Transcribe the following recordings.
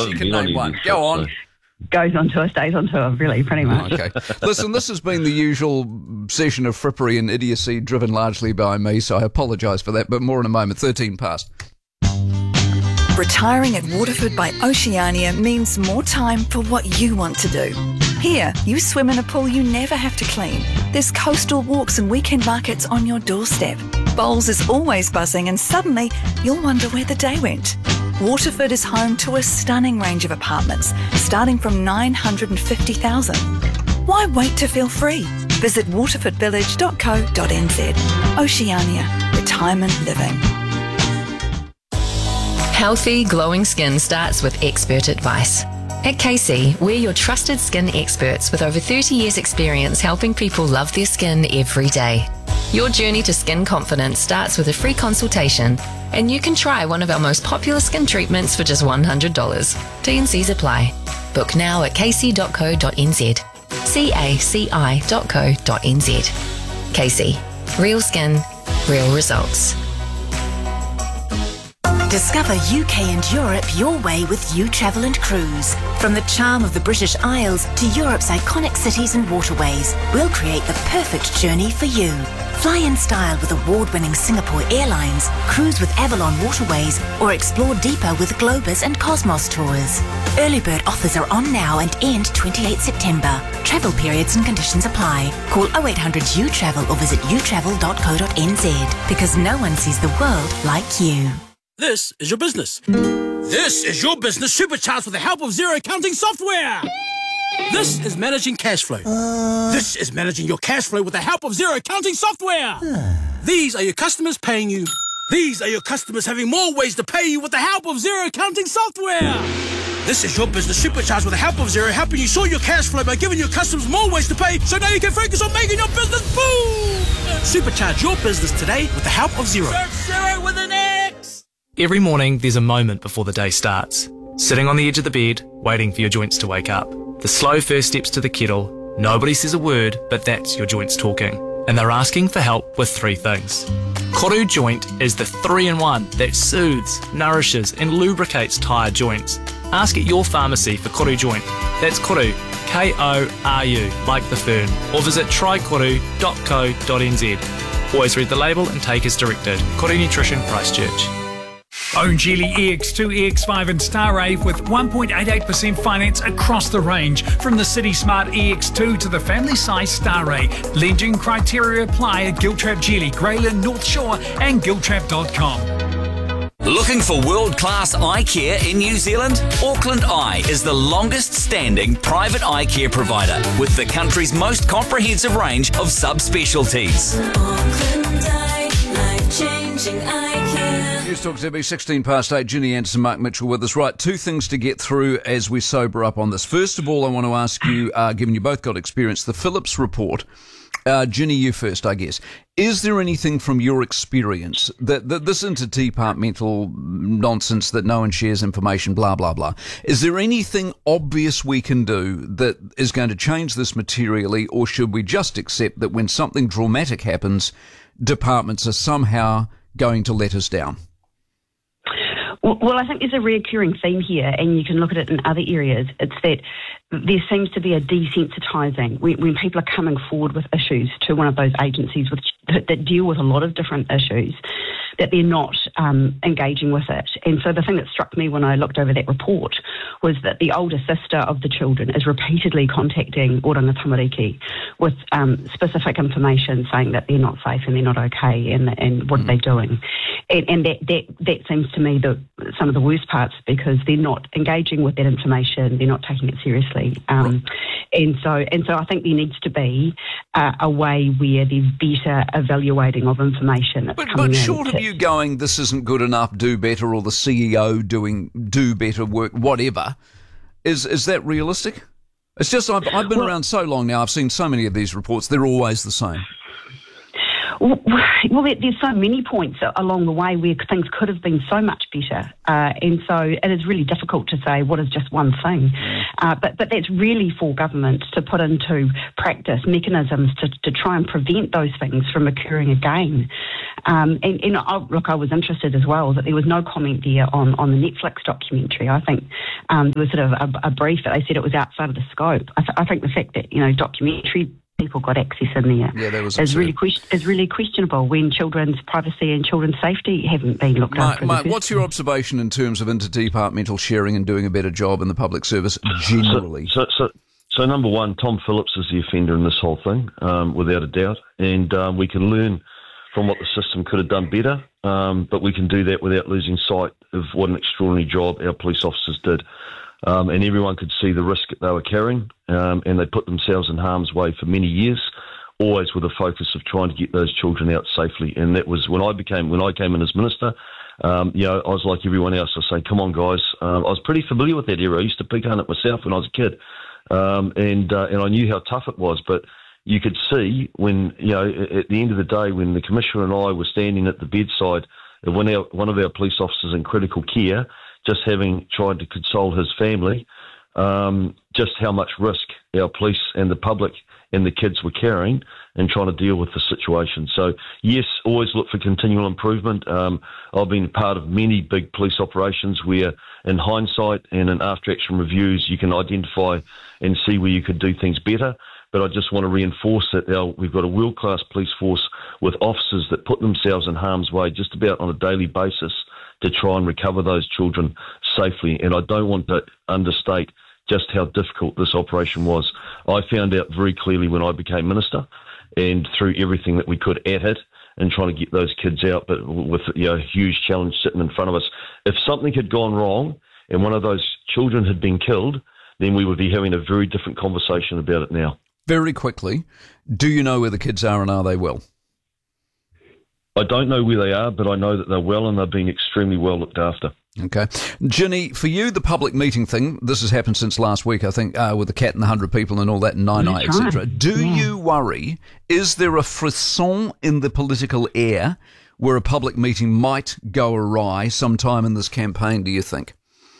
you can name one. Go on. Goes on tour, stays on tour, really, pretty much. Okay. Listen, this has been the usual session of frippery and idiocy driven largely by me, so I apologise for that, but more in a moment. 13 past. Retiring at Waterford by Oceania means more time for what you want to do. Here, you swim in a pool you never have to clean. There's coastal walks and weekend markets on your doorstep. Bowls is always buzzing and suddenly you'll wonder where the day went. Waterford is home to a stunning range of apartments, starting from $950,000. Why wait to feel free? Visit waterfordvillage.co.nz. Oceania. Retirement living. Healthy, glowing skin starts with expert advice. At KC, we're your trusted skin experts with over 30 years' experience helping people love their skin every day. Your journey to skin confidence starts with a free consultation, and you can try one of our most popular skin treatments for just $100. T&Cs apply. Book now at kc.co.nz. caci.co.nz. KC. Real skin, real results. Discover UK and Europe your way with U-Travel and Cruise. From the charm of the British Isles to Europe's iconic cities and waterways, we'll create the perfect journey for you. Fly in style with award-winning Singapore Airlines, cruise with Avalon Waterways, or explore deeper with Globus and Cosmos Tours. Early bird offers are on now and end 28 September. Travel periods and conditions apply. Call 0800 U-Travel or visit utravel.co.nz, because no one sees the world like you. This is your business. This is your business supercharged with the help of Xero accounting software. This is managing cash flow. This is managing your cash flow with the help of Xero accounting software. These are your customers paying you. These are your customers having more ways to pay you with the help of Xero accounting software. This is your business supercharged with the help of Xero, helping you sort your cash flow by giving your customers more ways to pay, so now you can focus on making your business boom. Supercharge your business today with the help of Xero. Search Xero with an X. Every morning, there's a moment before the day starts. Sitting on the edge of the bed, waiting for your joints to wake up. The slow first steps to the kettle. Nobody says a word, but that's your joints talking. And they're asking for help with 3 things. Koru Joint is the 3-in-1 that soothes, nourishes and lubricates tired joints. Ask at your pharmacy for Koru Joint. That's Koru, K-O-R-U, like the fern. Or visit trykoru.co.nz. Always read the label and take as directed. Koru Nutrition, Christchurch. Own Geely EX2, EX5 and Starrave with 1.88% finance across the range. From the City Smart EX2 to the family size Starray. Lending criteria apply at Giltrap Geely, Greyland, North Shore and giltrap.com. Looking for world-class eye care in New Zealand? Auckland Eye is the longest-standing private eye care provider with the country's most comprehensive range of subspecialties. Auckland Eye, life-changing eye care. News Talk ZB, 16 past 8. Ginny Anderson, Mark Mitchell with us. Right, 2 things to get through as we sober up on this. First of all, I want to ask you, given you both got experience, the Phillips report. Ginny, you first, I guess. Is there anything from your experience that this interdepartmental nonsense that no one shares information, blah, blah, blah, is there anything obvious we can do that is going to change this materially, or should we just accept that when something dramatic happens, departments are somehow going to let us down? Well, I think there's a reoccurring theme here, and you can look at it in other areas. It's that there seems to be a desensitising when people are coming forward with issues to one of those agencies that deal with a lot of different issues, that they're not engaging with it. And so the thing that struck me when I looked over that report was that the older sister of the children is repeatedly contacting Oranga Tamariki with specific information saying that they're not safe and they're not okay and what are they doing. And that seems to me some of the worst parts, because they're not engaging with that information, they're not taking it seriously. And so I think there needs to be a way where there's better evaluating of information that's coming in. But short of you going, this isn't good enough, do better, or the CEO doing do better work, whatever, is that realistic? It's just I've been around so long now, I've seen so many of these reports, they're always the same. Well, there's so many points along the way where things could have been so much better, and so it is really difficult to say what is just one thing. But that's really for government to put into practice mechanisms to try and prevent those things from occurring again. I was interested as well that there was no comment there on the Netflix documentary. I think there was sort of a brief that they said it was outside of the scope. I think the fact that, documentary people got access in there is really questionable when children's privacy and children's safety haven't been looked after. Mike, what's your observation in terms of interdepartmental sharing and doing a better job in the public service generally? So number one, Tom Phillips is the offender in this whole thing, without a doubt, and we can learn from what the system could have done better, but we can do that without losing sight of what an extraordinary job our police officers did. And everyone could see the risk that they were carrying, and they put themselves in harm's way for many years, always with a focus of trying to get those children out safely. And that was when I came in as minister. I was like everyone else. I was saying, "Come on, guys." I was pretty familiar with that era. I used to pig hunt it myself when I was a kid, and I knew how tough it was. But you could see when, at the end of the day, when the Commissioner and I were standing at the bedside of one of our police officers in critical care, just having tried to console his family, just how much risk our police and the public and the kids were carrying and trying to deal with the situation. So, yes, always look for continual improvement. I've been part of many big police operations where, in hindsight and in after-action reviews, you can identify and see where you could do things better. But I just want to reinforce that we've got a world-class police force with officers that put themselves in harm's way just about on a daily basis to try and recover those children safely. And I don't want to understate just how difficult this operation was. I found out very clearly when I became minister and threw everything that we could at it and trying to get those kids out, but with a huge challenge sitting in front of us. If something had gone wrong and one of those children had been killed, then we would be having a very different conversation about it now. Very quickly, do you know where the kids are and are they well? I don't know where they are, but I know that they're well and they're being extremely well looked after. Okay. Ginny, for you, the public meeting thing, this has happened since last week, I think, with the cat and the 100 people and all that, and Nine, etc. Do you worry, is there a frisson in the political air where a public meeting might go awry sometime in this campaign, do you think?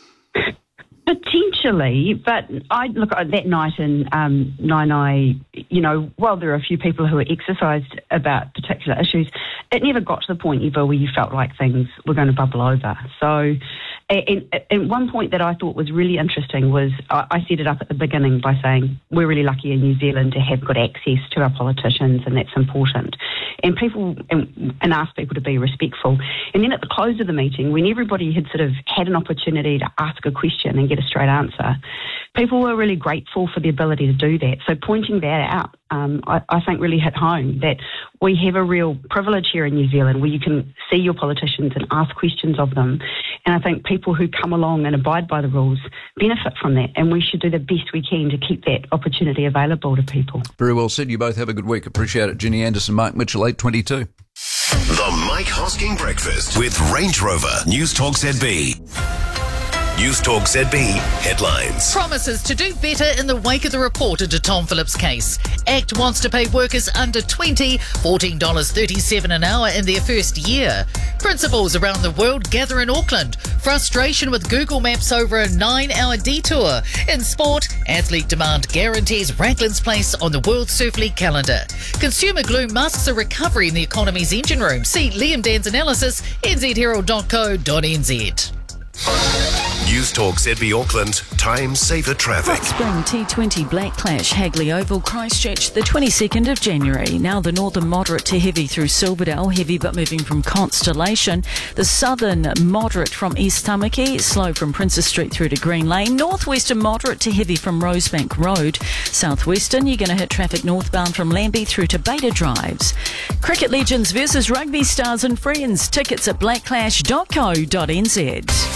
Potentially, but I look at that night in Nine, while there are a few people who are exercised about particular issues, it never got to the point ever where you felt like things were going to bubble over. So, and one point that I thought was really interesting was I set it up at the beginning by saying we're really lucky in New Zealand to have good access to our politicians, and that's important. And and ask people to be respectful. And then at the close of the meeting, when everybody had sort of had an opportunity to ask a question and get a straight answer, people were really grateful for the ability to do that. So pointing that out, I think really hit home that we have a real privilege here in New Zealand where you can see your politicians and ask questions of them. And I think people who come along and abide by the rules benefit from that. And we should do the best we can to keep that opportunity available to people. Very well said. You both have a good week. Appreciate it. Ginny Anderson, Mike Mitchell, 8:22. The Mike Hosking Breakfast with Range Rover, News Talk ZB. News Talk ZB headlines. Promises to do better in the wake of the report into Tom Phillips case. ACT wants to pay workers under 20 $14.37 an hour in their first year. Principals around the world gather in Auckland. Frustration with Google Maps over a 9-hour detour. In sport, athlete demand guarantees Rackland's place on the World Surf League calendar. Consumer gloom masks a recovery in the economy's engine room. See Liam Dan's analysis, nzherald.co.nz. News Talk ZB Auckland, time saver traffic. Hot Spring T20 Black Clash, Hagley Oval, Christchurch, the 22nd of January. Now the northern moderate to heavy through Silverdale, heavy but moving from Constellation. The southern moderate from East Tamaki, slow from Princess Street through to Green Lane. Northwestern moderate to heavy from Rosebank Road. Southwestern, you're going to hit traffic northbound from Lambie through to Beta Drives. Cricket legends versus rugby stars and friends. Tickets at blackclash.co.nz.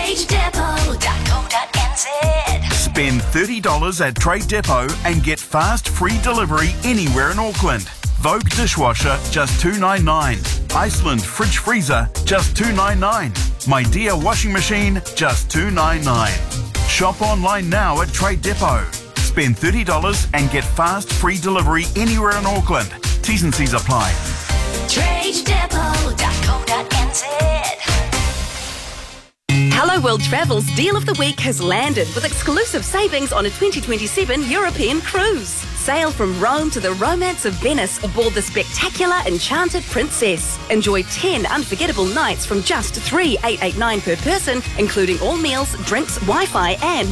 TradeDepot.co.nz. Spend $30 at Trade Depot and get fast free delivery anywhere in Auckland. Vogue dishwasher, just $2.99. Iceland fridge freezer, just $2.99. My Dear washing machine, just $2.99. Shop online now at Trade Depot. Spend $30 and get fast free delivery anywhere in Auckland. T's and C's apply. TradeDepot.co.nz. Hello World Travel's Deal of the Week has landed with exclusive savings on a 2027 European cruise. Sail from Rome to the romance of Venice aboard the spectacular Enchanted Princess. Enjoy 10 unforgettable nights from just $3,889 per person, including all meals, drinks, Wi-Fi and